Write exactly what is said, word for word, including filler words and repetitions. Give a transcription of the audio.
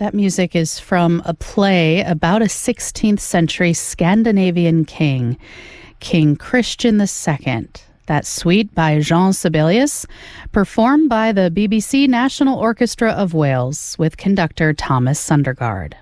That music is from a play about a sixteenth century Scandinavian king, King Christian the Second. That suite by Jean Sibelius, performed by the B B C National Orchestra of Wales with conductor Thomas Sundergaard.